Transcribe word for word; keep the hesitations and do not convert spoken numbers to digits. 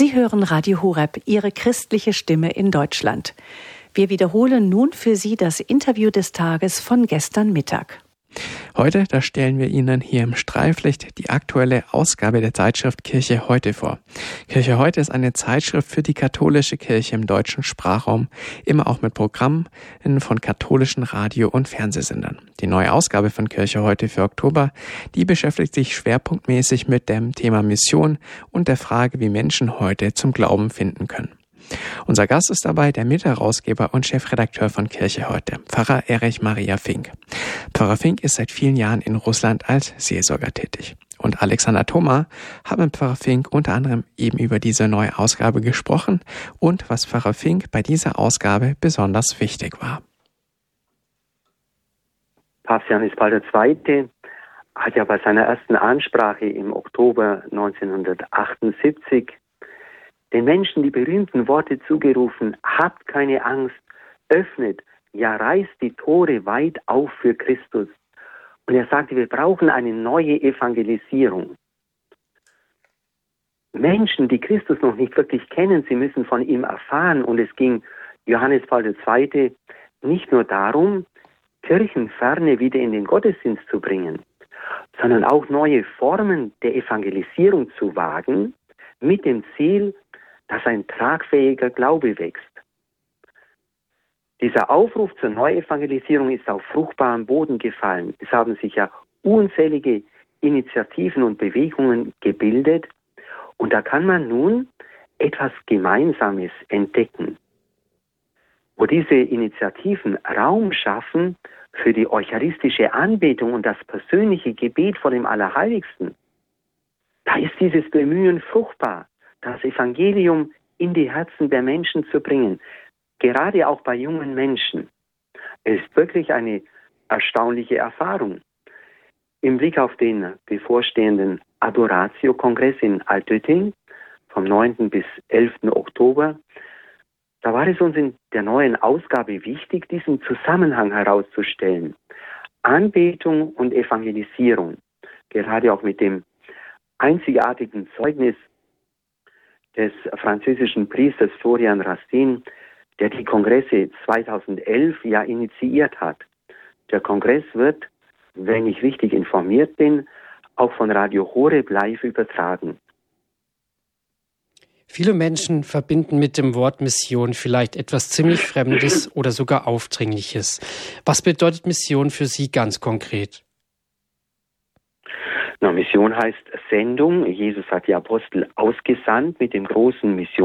Sie hören Radio Horeb, Ihre christliche Stimme in Deutschland. Wir wiederholen nun für Sie das Interview des Tages von gestern Mittag. Heute, da stellen wir Ihnen hier im Streiflicht die aktuelle Ausgabe der Zeitschrift Kirche heute vor. Kirche heute ist eine Zeitschrift für die katholische Kirche im deutschen Sprachraum, immer auch mit Programmen von katholischen Radio- und Fernsehsendern. Die neue Ausgabe von Kirche heute für Oktober, die beschäftigt sich schwerpunktmäßig mit dem Thema Mission und der Frage, wie Menschen heute zum Glauben finden können. Unser Gast ist dabei der Mitherausgeber und Chefredakteur von Kirche heute, Pfarrer Erich Maria Fink. Pfarrer Fink ist seit vielen Jahren in Russland als Seelsorger tätig. Und Alexander Thoma hat mit Pfarrer Fink unter anderem eben über diese neue Ausgabe gesprochen und was Pfarrer Fink bei dieser Ausgabe besonders wichtig war. Papst Johannes Paul der Zweite hat ja bei seiner ersten Ansprache im Oktober neunzehnhundertachtundsiebzig den Menschen die berühmten Worte zugerufen: Habt keine Angst, öffnet, ja reißt die Tore weit auf für Christus. Und er sagte, wir brauchen eine neue Evangelisierung. Menschen, die Christus noch nicht wirklich kennen, sie müssen von ihm erfahren. Und es ging Johannes Paul der Zweite nicht nur darum, Kirchenferne wieder in den Gottesdienst zu bringen, sondern auch neue Formen der Evangelisierung zu wagen, mit dem Ziel, dass ein tragfähiger Glaube wächst. Dieser Aufruf zur Neuevangelisierung ist auf fruchtbaren Boden gefallen. Es haben sich ja unzählige Initiativen und Bewegungen gebildet und da kann man nun etwas Gemeinsames entdecken, wo diese Initiativen Raum schaffen für die eucharistische Anbetung und das persönliche Gebet vor dem Allerheiligsten. Da ist dieses Bemühen fruchtbar, das Evangelium in die Herzen der Menschen zu bringen, gerade auch bei jungen Menschen. Es ist wirklich eine erstaunliche Erfahrung. Im Blick auf den bevorstehenden Adoratio-Kongress in Altötting vom neunten bis elften Oktober, da war es uns in der neuen Ausgabe wichtig, diesen Zusammenhang herauszustellen. Anbetung und Evangelisierung, gerade auch mit dem einzigartigen Zeugnis des französischen Priesters Florian Racine, der die Kongresse zweitausendelf ja initiiert hat. Der Kongress wird, wenn ich richtig informiert bin, auch von Radio Horeb live übertragen. Viele Menschen verbinden mit dem Wort Mission vielleicht etwas ziemlich Fremdes oder sogar Aufdringliches. Was bedeutet Mission für Sie ganz konkret? Na, Mission heißt Sendung. Jesus hat die Apostel ausgesandt mit dem großen Mission.